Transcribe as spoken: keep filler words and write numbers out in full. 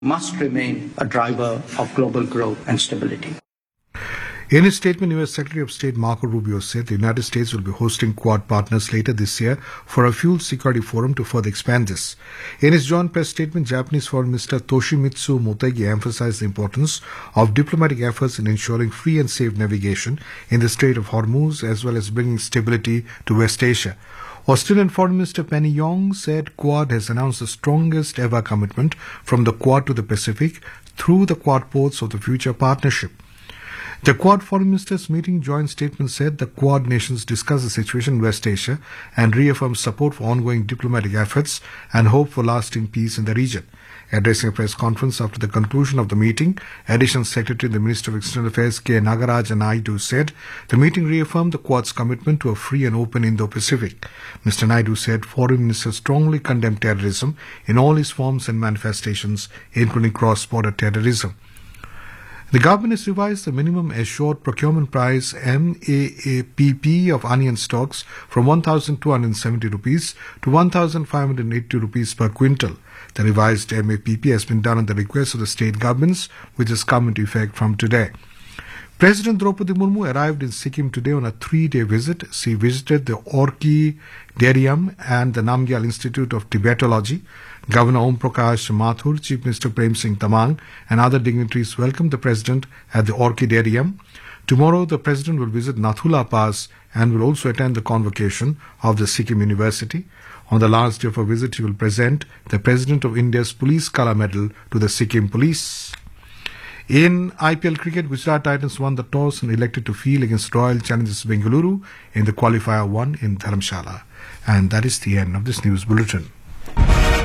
must remain a driver of global growth and stability. In his statement, U S Secretary of State Marco Rubio said the United States will be hosting Quad partners later this year for a fuel security forum to further expand this. In his joint press statement, Japanese Foreign Minister Toshimitsu Motegi emphasized the importance of diplomatic efforts in ensuring free and safe navigation in the Strait of Hormuz, as well as bringing stability to West Asia. Australian Foreign Minister Penny Yong said Quad has announced the strongest ever commitment from the Quad to the Pacific through the Quad ports of the future partnership. The Quad Foreign Ministers meeting joint statement said the Quad nations discussed the situation in West Asia and reaffirmed support for ongoing diplomatic efforts and hope for lasting peace in the region. Addressing a press conference after the conclusion of the meeting, Additional Secretary in the Ministry of External Affairs K. Nagaraja Naidu said the meeting reaffirmed the Quad's commitment to a free and open Indo-Pacific. Mister Naidu said foreign ministers strongly condemn terrorism in all its forms and manifestations, including cross-border terrorism. The government has revised the minimum assured procurement price M A A P P of onion stocks from one thousand two hundred seventy rupees to one thousand five hundred eighty rupees per quintal. The revised M A P P has been done at the request of the state governments, which has come into effect from today. President Draupadi Murmu arrived in Sikkim today on a three-day visit. She visited the Orchidarium and the Namgyal Institute of Tibetology. Governor Om Prakash Mathur, Chief Minister Prem Singh Tamang and other dignitaries welcomed the President at the Orchidarium. Tomorrow, the President will visit Nathula Pass and will also attend the convocation of the Sikkim University. On the last day of her visit, he will present the President of India's Police Colour Medal to the Sikkim Police. In I P L cricket, Gujarat Titans won the toss and elected to field against Royal Challengers Bengaluru in the qualifier one in Dharamshala. And that is the end of this news bulletin.